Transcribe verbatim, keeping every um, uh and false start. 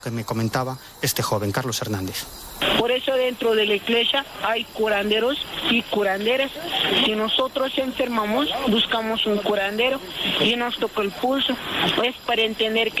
que me comentaba este joven, Carlos Hernández. Por eso dentro de la iglesia hay curanderos y curanderas. Si nosotros enfermamos, buscamos un curandero y nos toca el pulso. Es para entender que